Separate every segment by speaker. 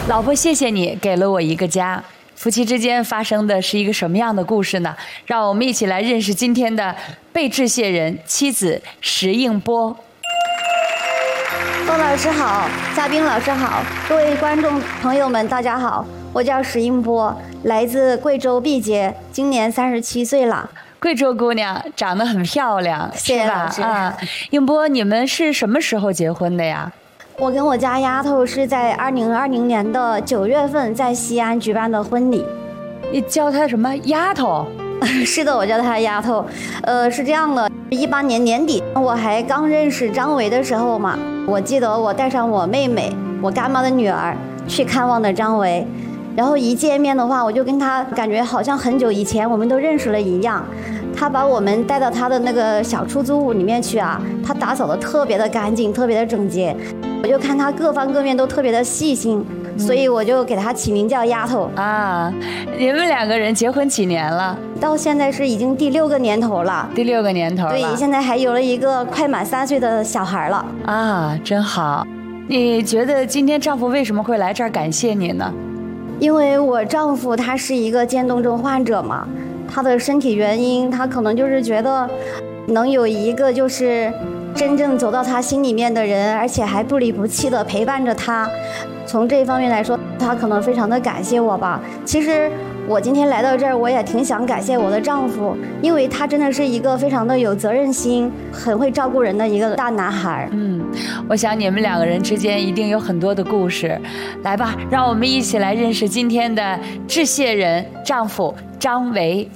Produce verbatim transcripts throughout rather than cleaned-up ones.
Speaker 1: 老婆，谢谢你给了我一个家。夫妻之间发生的是一个什么样的故事呢？让我们一起来认识今天的被致谢人妻子石映波。
Speaker 2: 窦老师好，嘉宾老师好，各位观众朋友们大家好，我叫石映波，来自贵州毕节，今年三十七岁了。
Speaker 1: 贵州姑娘长得很漂亮，
Speaker 2: 谢谢老师。
Speaker 1: 啊，映波，你们是什么时候结婚的呀？
Speaker 2: 我跟我家丫头是在二零二零年的九月份在西安举办的婚礼。
Speaker 1: 你叫她什么丫头？
Speaker 2: 是的，我叫她丫头。呃，是这样的，一八年年底我还刚认识张维的时候嘛，我记得我带上我妹妹，我干妈的女儿去看望的张维，然后一见面的话，我就跟她感觉好像很久以前我们都认识了一样。他把我们带到他的那个小出租屋里面去啊，他打扫的特别的干净，特别的整洁。我就看他各方各面都特别的细心，所以我就给他起名叫丫头
Speaker 1: 啊。你们两个人结婚几年了？
Speaker 2: 到现在是已经第六个年头了。
Speaker 1: 第六个年头了。
Speaker 2: 对，现在还有了一个快满三岁的小孩了。
Speaker 1: 啊，真好。你觉得今天丈夫为什么会来这儿感谢你呢？
Speaker 2: 因为我丈夫他是一个渐冻症患者嘛。他的身体原因，他可能就是觉得能有一个就是真正走到他心里面的人，而且还不离不弃的陪伴着他，从这一方面来说，他可能非常的感谢我吧。其实我今天来到这儿，我也挺想感谢我的丈夫，因为他真的是一个非常的有责任心，很会照顾人的一个大男孩。
Speaker 1: 嗯，我想你们两个人之间一定有很多的故事。来吧，让我们一起来认识今天的致谢人丈夫张维。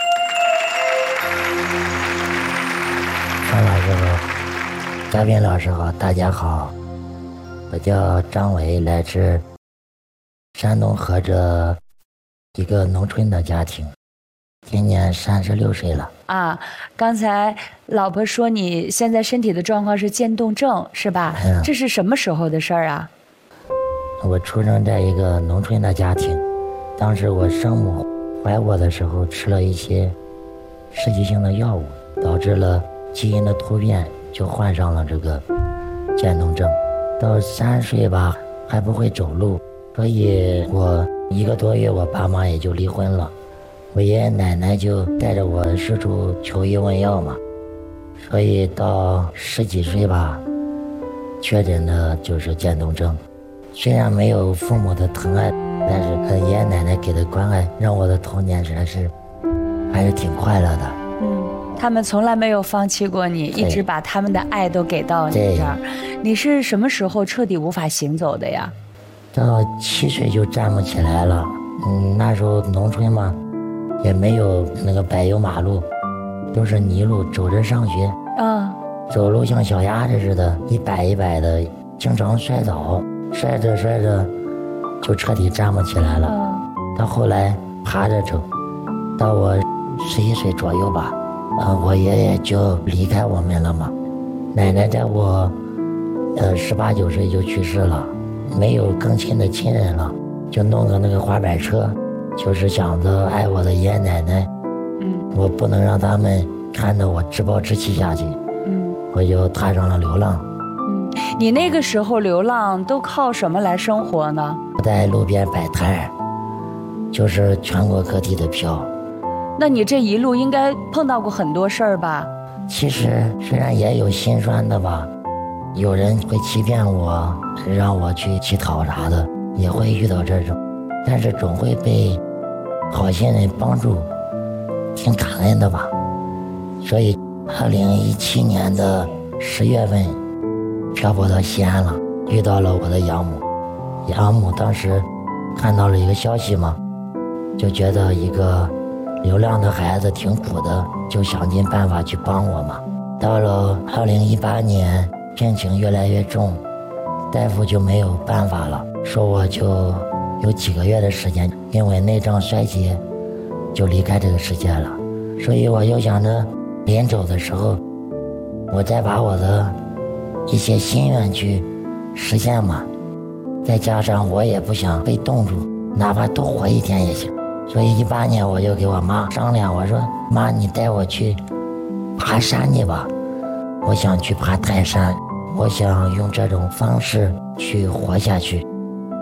Speaker 3: 张老师好，嘉宾老师好，大家好，我叫张维，来自山东菏泽一个农村的家庭，今年三十六岁了。
Speaker 1: 啊，刚才老婆说你现在身体的状况是渐冻症，是吧？嗯，这是什么时候的事儿啊？
Speaker 3: 我出生在一个农村的家庭，当时我生母怀我的时候吃了一些刺激性的药物，导致了基因的突变，就患上了这个渐冻症。到三岁吧还不会走路，所以我一个多月我爸妈也就离婚了。我爷爷奶奶就带着我四处求医问药嘛，所以到十几岁吧确诊的就是渐冻症。虽然没有父母的疼爱，但是爷爷奶奶给的关爱让我的童年实在是还是挺快乐的。
Speaker 1: 嗯，他们从来没有放弃过你，一直把他们的爱都给到你这儿。你是什么时候彻底无法行走的呀？
Speaker 3: 到七岁就站不起来了。嗯，那时候农村嘛，也没有那个柏油马路，都是泥路，走着上学。
Speaker 1: 嗯，
Speaker 3: 走路像小鸭子似的，一摆一摆的，经常摔倒，摔着摔着就彻底站不起来了。嗯，到后来爬着走，到我十一岁左右吧，呃，我爷爷就离开我们了嘛。奶奶在我呃十八九岁就去世了，没有更亲的亲人了，就弄个那个滑板车，就是想着爱我的爷爷奶奶。嗯，我不能让他们看着我自暴自弃下去。嗯，我就踏上了流浪。
Speaker 1: 嗯，你那个时候流浪都靠什么来生活呢？
Speaker 3: 在路边摆摊，就是全国各地的飘。
Speaker 1: 那你这一路应该碰到过很多事儿吧？
Speaker 3: 其实虽然也有心酸的吧，有人会欺骗我，让我去乞讨啥的，也会遇到这种，但是总会被好心人帮助，挺感恩的吧。所以二零一七年的十月份漂泊到西安了，遇到了我的养母。养母当时看到了一个消息嘛，就觉得一个流浪的孩子挺苦的，就想尽办法去帮我嘛。到了二零一八年病情越来越重，大夫就没有办法了，说我就有几个月的时间因为内脏衰竭就离开这个世界了。所以我又想着临走的时候我再把我的一些心愿去实现嘛，再加上我也不想被冻住，哪怕多活一天也行。所以一八年我就给我妈商量，我说妈，你带我去爬山去吧，我想去爬泰山，我想用这种方式去活下去。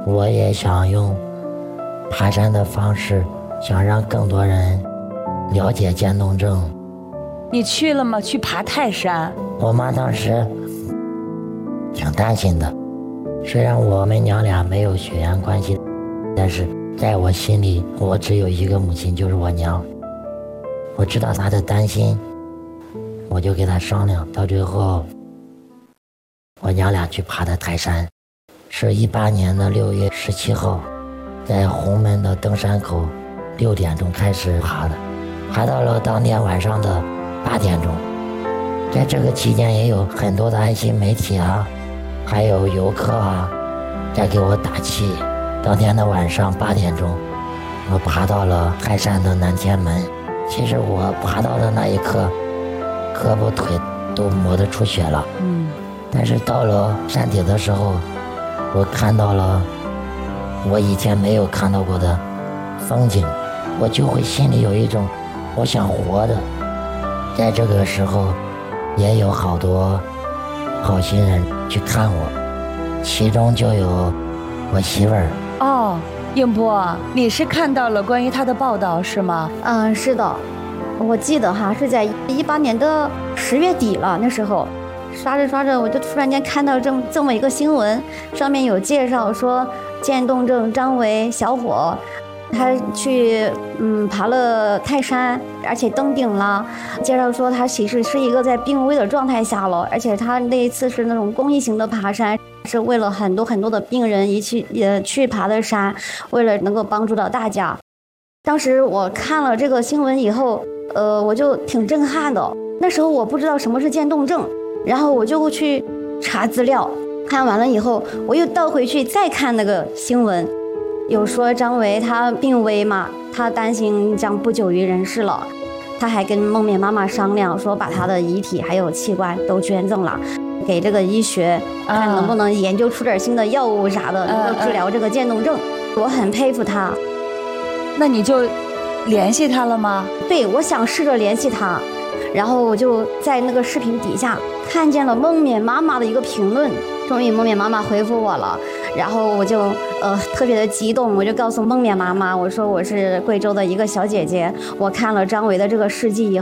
Speaker 3: 我也想用爬山的方式，想让更多人了解渐冻症。
Speaker 1: 你去了吗？去爬泰山？
Speaker 3: 我妈当时挺担心的，虽然我们娘俩没有血缘关系，但是在我心里，我只有一个母亲，就是我娘。我知道她的担心，我就跟她商量，到最后我娘俩去爬的泰山，是一八年的六月十七号，在红门的登山口六点钟开始爬的，爬到了当天晚上的八点钟。在这个期间也有很多的爱心媒体啊，还有游客啊在给我打气。当天的晚上八点钟，我爬到了泰山的南天门。其实我爬到的那一刻，胳膊腿都磨得出血了。
Speaker 1: 嗯，
Speaker 3: 但是到了山顶的时候，我看到了我以前没有看到过的风景，我就会心里有一种我想活着。在这个时候也有好多好心人去看我，其中就有我媳妇儿。
Speaker 1: 哦，应波，你是看到了关于他的报道是吗？
Speaker 2: 嗯，是的，我记得哈是在一八年的十月底了，那时候刷着刷着，我就突然间看到这么这么一个新闻，上面有介绍说渐冻症张维小伙，他去嗯爬了泰山，而且登顶了。介绍说他其实是一个在病危的状态下了，而且他那一次是那种公益型的爬山，是为了很多很多的病人一起也去爬的山，为了能够帮助到大家。当时我看了这个新闻以后，呃，我就挺震撼的。那时候我不知道什么是渐冻症，然后我就去查资料，看完了以后，我又倒回去再看那个新闻。有说张维他病危嘛，他担心将不久于人世了，他还跟梦眠妈妈商量说把他的遗体还有器官都捐赠了，给这个医学看能不能研究出点新的药物啥的，能够治疗这个渐冻症。我很佩服他。
Speaker 1: 那你就联系他了吗？
Speaker 2: 对，我想试着联系他，然后我就在那个视频底下看见了梦眠妈妈的一个评论，终于梦眠妈妈回复我了，然后我就呃特别的激动，我就告诉梦眠妈妈，我说我是贵州的一个小姐姐，我看了张维的这个事迹以后。